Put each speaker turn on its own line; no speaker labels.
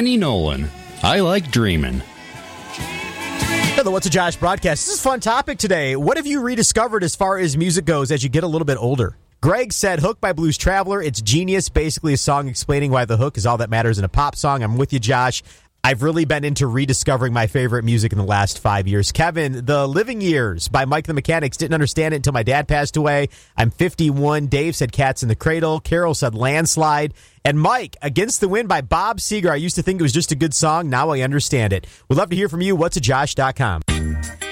Kenny Nolan, I Like Dreamin'.
The What's a Josh broadcast. This is a fun topic today. What have you rediscovered as far as music goes as you get a little bit older? Greg said, Hook by Blues Traveler. It's genius. Basically a song explaining why the hook is all that matters in a pop song. I'm with you, Josh. I've really been into rediscovering my favorite music in the last 5 years. Kevin, The Living Years by Mike the Mechanics. Didn't understand it until my dad passed away. I'm 51. Dave said Cats in the Cradle. Carol said Landslide. And Mike, Against the Wind by Bob Seger. I used to think it was just a good song. Now I understand it. We'd love to hear from you. What's a Josh.com.